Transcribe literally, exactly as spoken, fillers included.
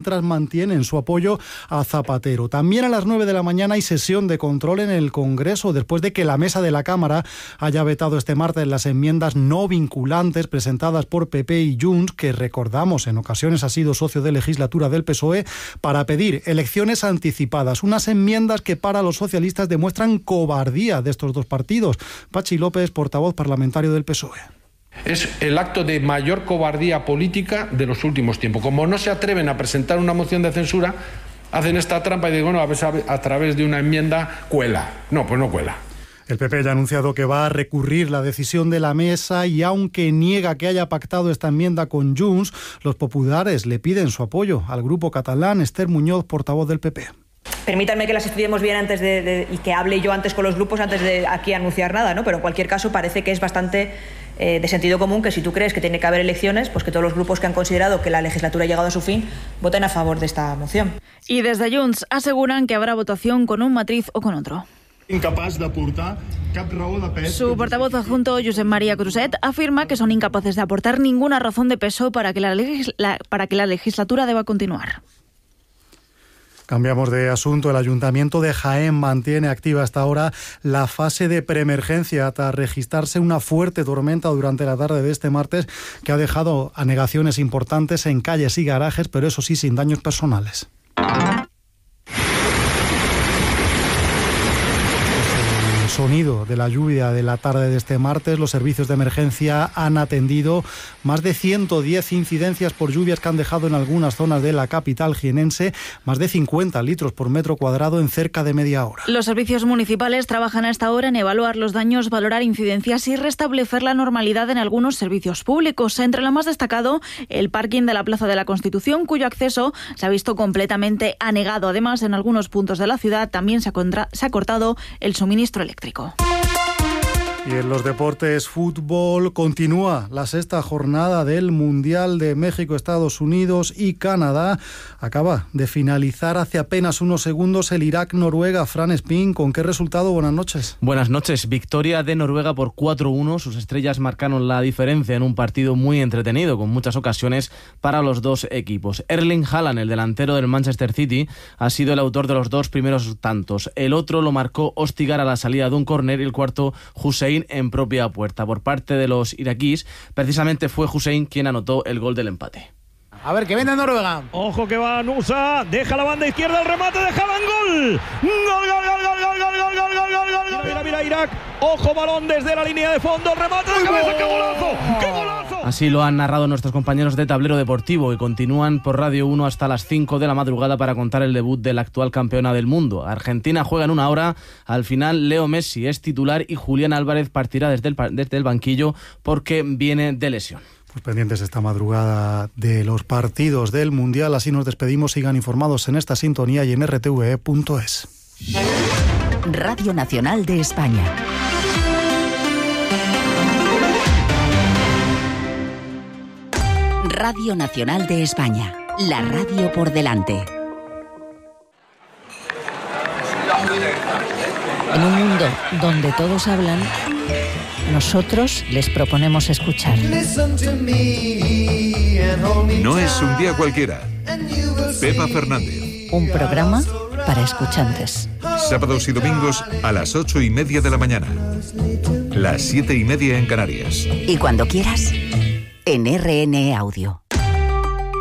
mientras mantienen su apoyo a Zapatero. También a las nueve de la mañana hay sesión de control en el Congreso, después de que la mesa de la Cámara haya vetado este martes las enmiendas no vinculantes presentadas por P P y Junts, que recordamos en ocasiones ha sido socio de legislatura del P S O E, para pedir elecciones anticipadas. Unas enmiendas que para los socialistas demuestran cobardía de estos dos partidos. Pachi López, portavoz parlamentario del P S O E. Es el acto de mayor cobardía política de los últimos tiempos. Como no se atreven a presentar una moción de censura, hacen esta trampa y dicen, bueno, a, ver, a través de una enmienda cuela. No, pues no cuela. El P P ya ha anunciado que va a recurrir la decisión de la mesa y aunque niega que haya pactado esta enmienda con Junts, los populares le piden su apoyo al grupo catalán. Esther Muñoz, portavoz del P P. Permítanme que las estudiemos bien antes de, de, y que hable yo antes con los grupos antes de aquí anunciar nada, ¿no? Pero en cualquier caso parece que es bastante eh, de sentido común que si tú crees que tiene que haber elecciones, pues que todos los grupos que han considerado que la legislatura ha llegado a su fin voten a favor de esta moción. Y desde Junts aseguran que habrá votación con un matiz o con otro. Incapaz de aportar cap raó de pes. Su portavoz adjunto, Josep María Cruzet, afirma que son incapaces de aportar ninguna razón de peso para que la, legis- la, para que la legislatura deba continuar. Cambiamos de asunto. El Ayuntamiento de Jaén mantiene activa hasta ahora la fase de preemergencia tras registrarse una fuerte tormenta durante la tarde de este martes que ha dejado anegaciones importantes en calles y garajes, pero eso sí, sin daños personales. Sonido de la lluvia de la tarde de este martes. Los servicios de emergencia han atendido más de ciento diez incidencias por lluvias que han dejado en algunas zonas de la capital jienense más de cincuenta litros por metro cuadrado en cerca de media hora. Los servicios municipales trabajan a esta hora en evaluar los daños, valorar incidencias y restablecer la normalidad en algunos servicios públicos. Entre lo más destacado, el parking de la Plaza de la Constitución, cuyo acceso se ha visto completamente anegado. Además, en algunos puntos de la ciudad también se ha, contra- se ha cortado el suministro eléctrico. Y en los deportes, fútbol, continúa la sexta jornada del Mundial de México, Estados Unidos y Canadá. Acaba de finalizar hace apenas unos segundos el Irak-Noruega. Fran Espín, ¿con qué resultado? Buenas noches. Buenas noches. Victoria de Noruega por cuatro uno. Sus estrellas marcaron la diferencia en un partido muy entretenido, con muchas ocasiones para los dos equipos. Erling Haaland, el delantero del Manchester City, ha sido el autor de los dos primeros tantos. El otro lo marcó Ostigar a la salida de un córner y el cuarto, Hussein, en propia puerta. Por parte de los iraquíes, precisamente fue Hussein quien anotó el gol del empate. A ver, que viene Noruega. Ojo que va Nusa, deja la banda izquierda, el remate de Haaland, gol. Gol, gol, gol, gol, gol, gol, gol, gol, gol, gol, gol. Mira, mira, Irak. Ojo, balón desde la línea de fondo, el remate de cabeza, qué golazo, qué golazo. Así lo han narrado nuestros compañeros de Tablero Deportivo y continúan por Radio uno hasta las cinco de la madrugada para contar el debut de la actual campeona del mundo. Argentina juega en una hora. Al final, Leo Messi es titular y Julián Álvarez partirá desde el, desde el banquillo porque viene de lesión. Pues pendientes esta madrugada de los partidos del Mundial. Así nos despedimos. Sigan informados en esta sintonía y en r t v e punto es. Radio Nacional de España. Radio Nacional de España. La radio por delante. En un mundo donde todos hablan, nosotros les proponemos escuchar. No es un día cualquiera. Pepa Fernández. Un programa para escuchantes. Sábados y domingos a las ocho y media de la mañana. Las siete y media en Canarias. Y cuando quieras, en R N E Audio.